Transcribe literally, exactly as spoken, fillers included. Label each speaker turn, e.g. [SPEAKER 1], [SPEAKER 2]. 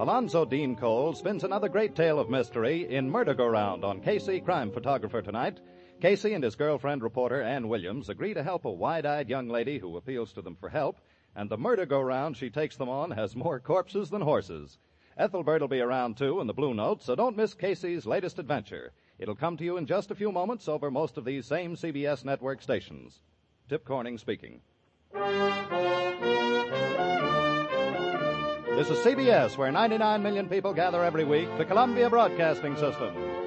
[SPEAKER 1] Alonzo Dean Cole spins another great tale of mystery in Murder-Go-Round on K C Crime Photographer tonight. Casey and his girlfriend, reporter Ann Williams, agree to help a wide-eyed young lady who appeals to them for help, and the murder-go-round she takes them on has more corpses than horses. Ethelbert will be around, too, in the Blue Note, so don't miss Casey's latest adventure. It'll come to you in just a few moments over most of these same C B S network stations. Tip Corning speaking. This is C B S, where ninety-nine million people gather every week, the Columbia Broadcasting System.